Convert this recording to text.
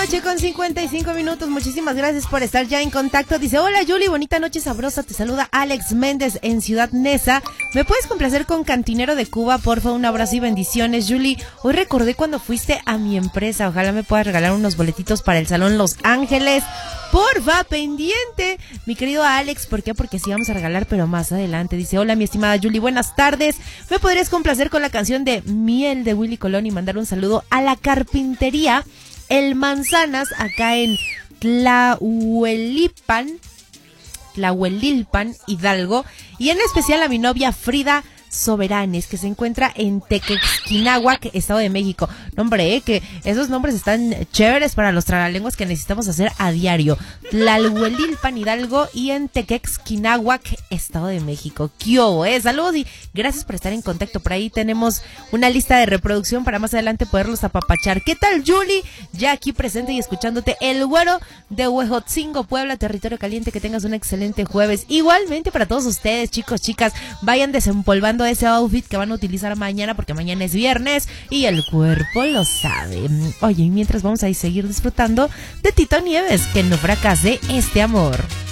noche con 55 minutos. Muchísimas gracias por estar ya en contacto. Dice, hola Julie, bonita noche sabrosa. Te saluda Alex Méndez en Ciudad Neza. ¿Me puedes complacer con Cantinero de Cuba? Porfa, un abrazo y bendiciones. Julie, hoy recordé cuando fuiste a mi empresa. Ojalá me puedas regalar unos boletitos para el Salón Los Ángeles. Porfa, pendiente, mi querido Alex. ¿Por qué? Porque sí vamos a regalar, pero más adelante. Dice, hola mi estimada Julie, buenas tardes. ¿Me podrías complacer con la canción de Miel de Willy Colón y mandar un saludo a la carpintería El Manzanas, acá en Tlahuelilpan, Hidalgo, y en especial a mi novia Frida Soberanes, que se encuentra en Tequexquinahuac, Estado de México? No, hombre, que esos nombres están chéveres para los tragalenguas que necesitamos hacer a diario. Tlahuelilpan, Hidalgo, y en Tequexquinahuac, Estado de México. ¿Qué hubo, Saludos y gracias por estar en contacto. Por ahí tenemos una lista de reproducción para más adelante poderlos apapachar. ¿Qué tal, Julie? Ya aquí presente y escuchándote, el güero de Huejotzingo, Puebla, territorio caliente. Que tengas un excelente jueves. Igualmente para todos ustedes, chicos, chicas, vayan desempolvando ese outfit que van a utilizar mañana, porque mañana es viernes y el cuerpo lo sabe. Oye, y mientras vamos a seguir disfrutando de Tito Nieves, que no fracase este amor.